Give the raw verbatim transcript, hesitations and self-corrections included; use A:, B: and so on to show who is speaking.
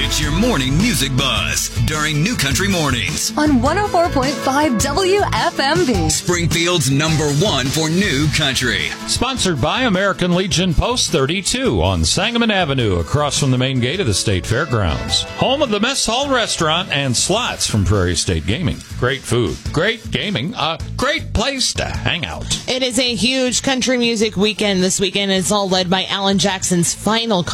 A: Get your morning music buzz during New Country Mornings
B: on one oh four point five W F M V.
A: Springfield's number one for New Country.
C: Sponsored by American Legion Post thirty-two on Sangamon Avenue, across from the main gate of the State Fairgrounds. Home of the Mess Hall Restaurant and slots from Prairie State Gaming. Great food, great gaming, a great place to hang out.
D: It is a huge country music weekend this weekend. It's all led by Alan Jackson's final